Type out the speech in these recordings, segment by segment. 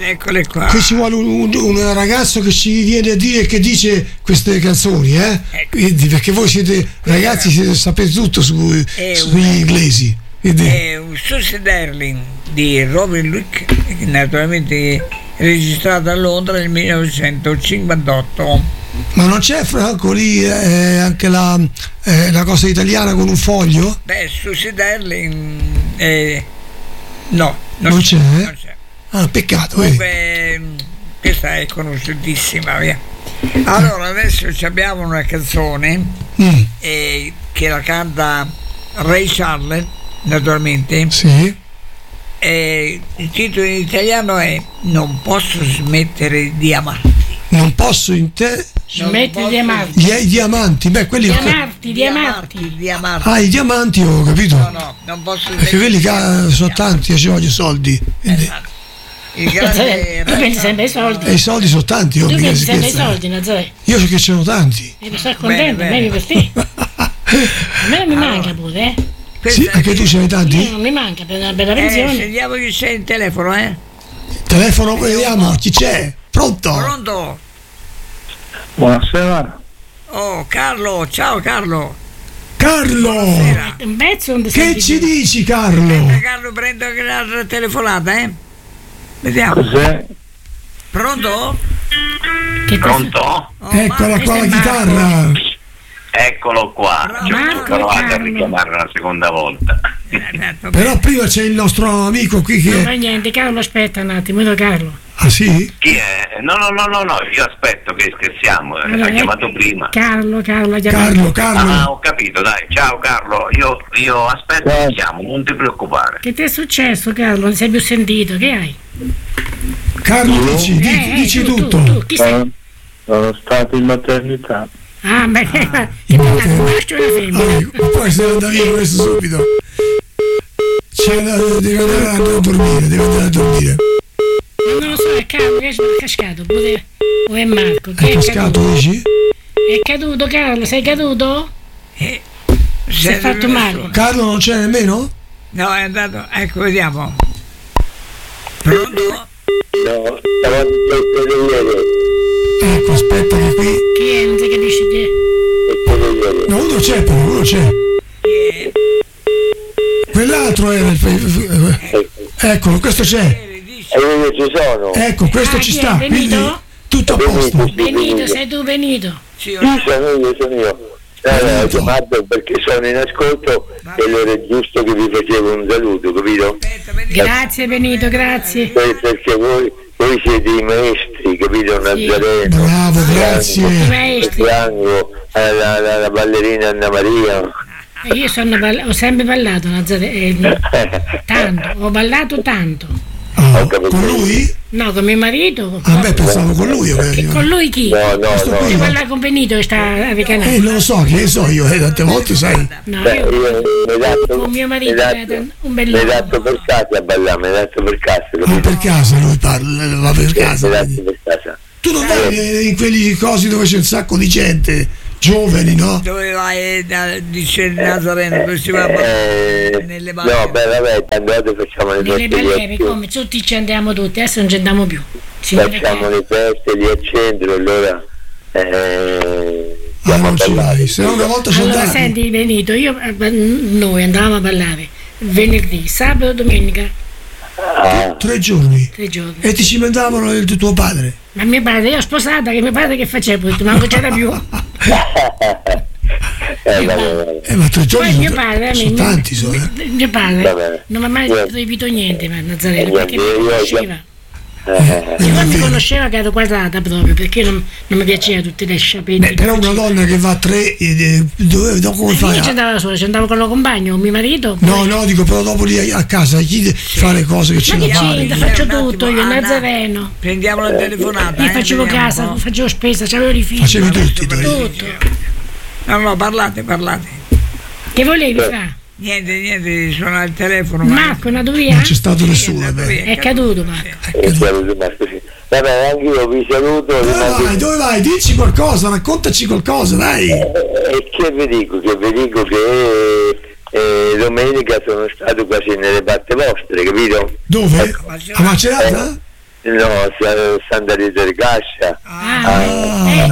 Eccole qua. Qui ci vuole un ragazzo che ci viene a dire che dice queste canzoni, Quindi, perché voi siete ragazzi, sapete tutto sugli inglesi. È un Susie Darling di Robin Luke, naturalmente registrato a Londra nel 1958. Ma non c'è, Franco, lì anche la cosa italiana con un foglio? Beh, Susie Darling no, non c'è. Non c'è. Ah, peccato. Comunque, questa è conosciutissima, via. Allora adesso abbiamo una canzone che la canta Ray Charles, naturalmente. Sì. Il titolo in italiano è Non posso smettere di amarti. Non posso smettere di amarti. I diamanti, beh, quelli Diamarti. Ah, i diamanti, ho capito. No, non posso smettere. Perché quelli sono tanti, ci voglio soldi. Esatto. Il grande tu pensi sempre ai soldi. E i soldi sono tanti, tu pensi sempre ai soldi, Nazare. Io so che ce ne ho tanti. Mi sono contento, bene per te. A me non mi manca pure, Sì, anche tu ce ne hai tanti? Non mi manca per una bella pensione. Sentiamo chi c'è in telefono, Telefono, vediamo chi c'è. Pronto? Buonasera. Oh, Carlo, ciao Carlo. Un pezzo che ci dici, Carlo? Carlo, prendo anche l'altra telefonata, Vediamo. Cos'è? Pronto? Pronto? Eccola qua la chitarra. Eccolo qua. Ci ho provato a richiamare una seconda volta. Però prima c'è il nostro amico qui che... Non fa niente, Carlo, aspetta un attimo, Carlo. Ah sì? Chi è? No, io aspetto, che scherziamo, allora, ha chiamato prima. Carlo, ha chiamato. Carlo. Ah, ho capito, dai, ciao Carlo, io aspetto e chiamo, non ti preoccupare. Che ti è successo, Carlo? Non sei più sentito, che hai? Carlo, dici tutto. Tu, chi sei? Sono stato in maternità. Ah, beh, che bella conosci una femmina. Poi se ne anda via questo subito. Deve andare a dormire. Non lo so, è Carlo che è cascato, o è Marco? È cascato, dici? È caduto, Carlo, sei caduto? Si è fatto male. Carlo non c'è nemmeno? No, è andato, ecco, vediamo. Pronto? No, stavo dicendo ieri. Ecco, aspetta che qui... Chi è? Non si capisce chi è? No, uno c'è però, uno c'è. Chi è? Quell'altro era Eccolo, questo c'è. Io ci sono. Ecco, questo ci sta. Benito? Tutto a posto. Benito, sei tu Benito? Sì, sono io. Ho chiamato perché sono in ascolto e allora è giusto che vi facevo un saluto, capito? Grazie Benito, grazie. Perché voi siete i maestri, capito? Nazareno. Bravo, grazie. I maestri. La ballerina Anna Maria. Io ho sempre ballato, tanto, ho ballato tanto. Con lui? No, con mio marito. Ah, beh, pensavo con lui. Con lui chi? No. Io parlavo con Benito che sta a Vicanale. Non lo so, che so io, tante volte sai. No, io con mio marito un bel mi hai dato per casa a ballare, mi hai dato per casa. Ma per casa lui parla, va per casa. Per casa. Tu non vai in quelli cosi dove c'è un sacco di gente, giovani, no? Dove vai, dice Nazareno, dove si va a ballare? Nelle balere. No, beh, vabbè, andate facciamo le nelle balere, come tutti ci andiamo tutti, adesso non ci andiamo più. Facciamo le feste, li accendo, allora andiamo a ballare. Se no una volta ci allora andate. senti Benito, noi andavamo a ballare venerdì, sabato e domenica. 3 giorni. 3 giorni. E ti cimentavano il tuo padre? Ma mio padre, io ho sposata, che mio padre che faceva? Manco c'era più. Ma 3 giorni Poi mio padre, sono tanti, mio padre non mi ha mai proibito niente, ma Nazareno, perché mi conosceva. Siccome mi conosceva che ero quadrata proprio, perché non mi piaceva tutte le sciapetti. Però una donna che va a 3, come fai? Io ci andavo da sola, ci andavo con il compagno, con mio marito. No, dico, però dopo lì a casa chi fa le cose che c'è da fare? Faccio tutto io, Nazareno. Prendiamo la telefonata. Io facevo casa, facevo spesa, c'avevo i figli. Facevi tutto. No, parlate. Che volevi fare? Niente, suona il telefono. Marco, una via? Non c'è stato nessuno. È caduto Marco. Vabbè, anche io vi saluto. Dove vai? Dici qualcosa, raccontaci qualcosa, dai. E che vi dico che domenica sono stato quasi nelle parti vostre, capito? Dove? A Macerata? No, Santa Rita di Cascia, a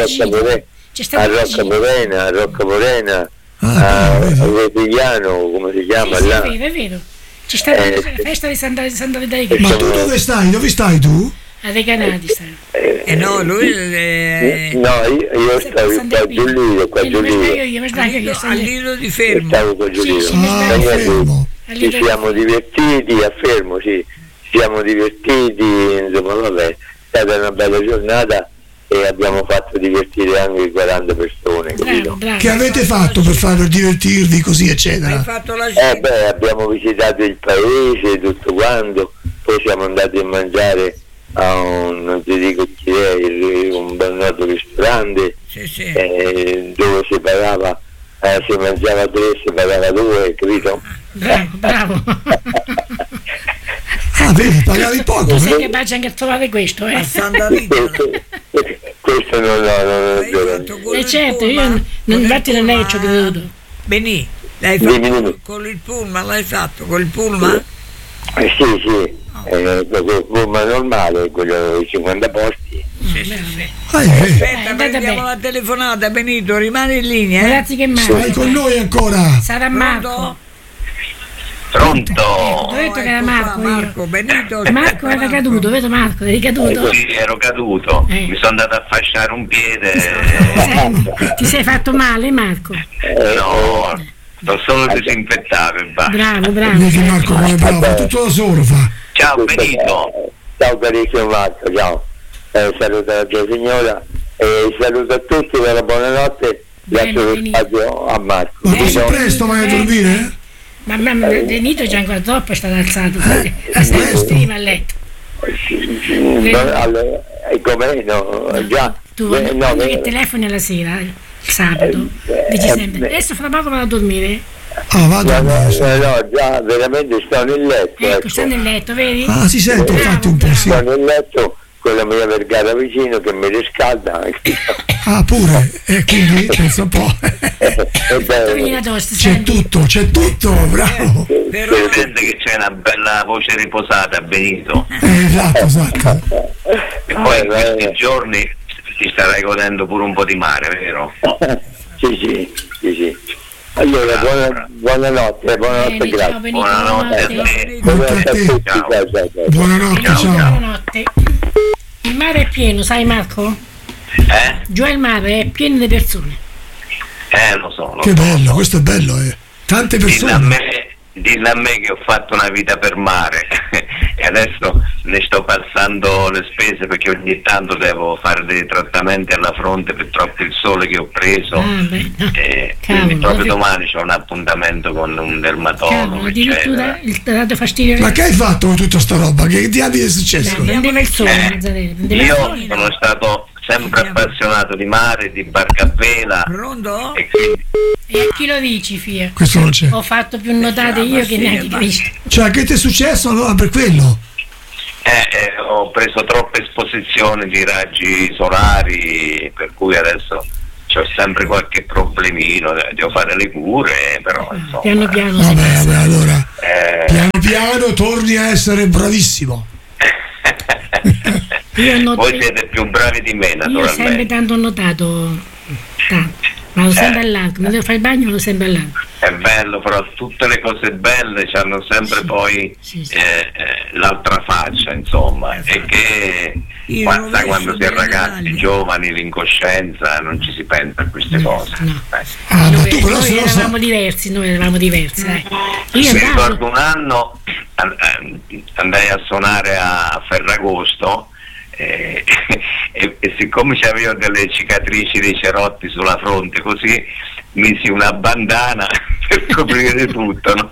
Rocca Morena, a Retigliano, come si chiama là? È vero. C'è stata la festa di Santa Rita di Cascia. Ma tu dove stai? Dove stai tu? A dei Canati stai. No, lui no, io stavo qua a Giulido, al Lido di Fermo. Stavo con Giulido. Ci siamo divertiti a Fermo, sì. Ci siamo divertiti, insomma, vabbè, è stata una bella giornata e abbiamo fatto divertire anche 40 persone. Bravo. Che avete fatto per divertirvi così, eccetera? Hai fatto la abbiamo visitato il paese, tutto quanto, poi siamo andati a mangiare a non ti dico chi è, un bel noto ristorante, sì. Dove si pagava, si mangiava 3, si pagava 2, capito? Bravo. Vedi, pagavi poco. Tu sai che faccio anche a trovare questo, a Santa Rita. Questo non è vero. Certo, io infatti non è che ci ho creduto. Benì, l'hai fatto con il pullman, l'hai fatto con il pullman? Sì. Il pullman normale, quello dei 50 posti. Aspetta, prendiamo la telefonata, Benito, rimani in linea. Grazie che stai con noi ancora. Sarà Marco. Pronto? Ho detto che era Marco. Benito. Marco era caduto, vedo Marco, eri caduto? Sì, ero caduto, mi sono andato a fasciare un piede. Ti sei fatto male, Marco? No, sto solo disinfettato e basta. Bravo. Vedi Marco come è bravo, tutto da solo fa. Ciao Benito. Ciao carissimo Marco, ciao. Saluto la tua signora e saluto a tutti, per la buonanotte. Lascio lo spazio a Marco. Ma così presto vai a dormire? Ma Benito è già ancora troppo, è stato alzato. Prima a letto. Come no? Già. Tu quando che telefoni alla sera, il sabato, dici sempre, adesso fra poco vado a dormire. Vado a dormire. No, già veramente sto nel letto. Ecco, sta nel letto, vedi? Si sente infatti un po', sì. Sto nel letto con la mia vergata vicino che mi riscalda. Pure, e quindi pensa un po'. C'è tutto, bravo. Sente che c'è una bella voce riposata, Benito. Esatto. E poi in questi giorni ti starai godendo pure un po' di mare, vero? Sì. Allora, buonanotte, grazie. Buonanotte a tutti. Buonanotte, ciao. Buonanotte. Il mare è pieno, sai Marco? Giù il mare è pieno di persone. Lo so. Che bello, questo è bello, tante persone. Dillo a me che ho fatto una vita per mare e adesso ne sto passando le spese perché ogni tanto devo fare dei trattamenti alla fronte per troppo il sole che ho preso. Quindi proprio domani c'ho un appuntamento con un dermatologo. Addirittura il dato fastidio. Ma che hai fatto con tutta sta roba? Che diavolo è successo? Prendeva il sole, io sono stato sempre appassionato di mare, di barca a vela. Pronto? E a chi lo dici, Fia? Questo non c'è. Ho fatto più notate io che neanche Cristo. Cioè, che ti è successo allora per quello? Ho preso troppe esposizioni di raggi solari, per cui adesso c'ho sempre qualche problemino, devo fare le cure, però insomma. Piano. Vabbè, allora. Piano torni a essere bravissimo. Voi siete più bravi di me, naturalmente. Io ho sempre tanto notato, vado sempre all'alto, quando devo fare il bagno vado sempre all'alto. È bello, però tutte le cose belle hanno sempre poi l'altra faccia, insomma, e che quando si è ragazzi giovani, l'incoscienza, non ci si pensa a queste cose. Noi eravamo diversi. Mi ricordo un anno andai a suonare a Ferragosto e siccome avevo delle cicatrici dei cerotti sulla fronte, così misi una bandana per coprire tutto, no?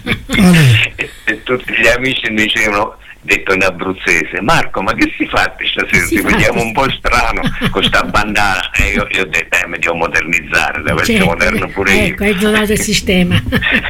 e tutti gli amici mi dicevano, detto in abruzzese, Marco, ma che si fa stasera? Ti vediamo un po' strano con sta bandana. E io ho detto, mi devo modernizzare, devo essere moderno pure io. Ecco, hai trovato il sistema.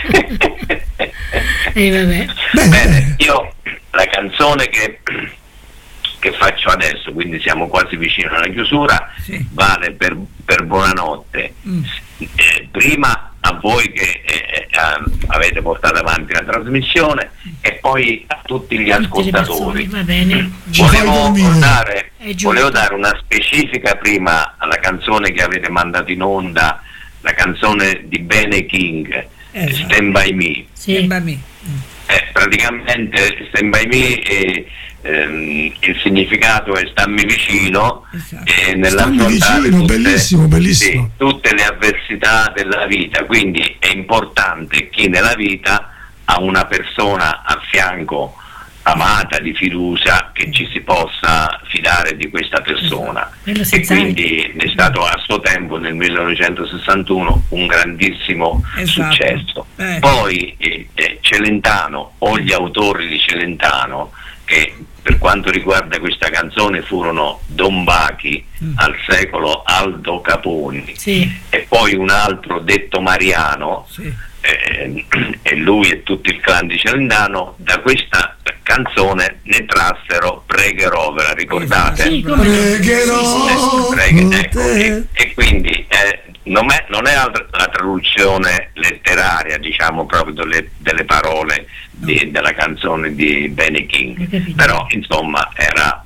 Vabbè. Bene, io la canzone che faccio adesso, quindi siamo quasi vicino alla chiusura, vale per buonanotte. Prima a voi che avete portato avanti la trasmissione e poi a tutti gli ascoltatori. Va bene. Volevo dare una specifica prima alla canzone che avete mandato in onda, la canzone di Bene King, Stand By Me. Stand By Me. Praticamente Stand By Me il significato è stammi vicino, e nell'affrontare tutte le avversità della vita, quindi è importante chi nella vita ha una persona a fianco amata, di fiducia, che ci si possa fidare di questa persona, e quindi è stato a suo tempo nel 1961 un grandissimo successo. Poi Celentano, o gli autori di Celentano, che per quanto riguarda questa canzone furono Don Bachi, al secolo Aldo Caponi, e poi un altro detto Mariano, e lui e tutto il clan di Celentano. Da questa canzone ne trassero Pregherò, ve la ricordate? Pregherò, ecco, e quindi non è la traduzione letteraria, diciamo, proprio delle parole della canzone di Benny King, però insomma era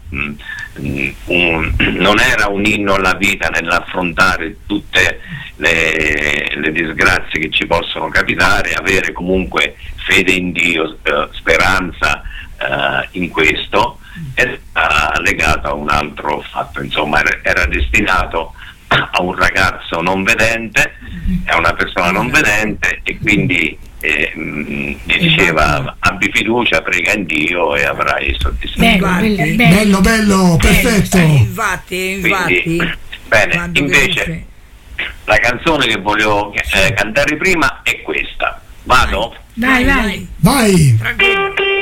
non era un inno alla vita nell'affrontare tutte le disgrazie che ci possono capitare, avere comunque fede in Dio, speranza in questo, era legato a un altro fatto, insomma era destinato a un ragazzo non vedente, a una persona non vedente, e quindi gli diceva: abbi fiducia, prega in Dio e avrai soddisfazione. Bello, perfetto. Infatti. Quindi, bene, invece la canzone che volevo cantare prima è questa. Vado? Vai. Vai. Tranquillo.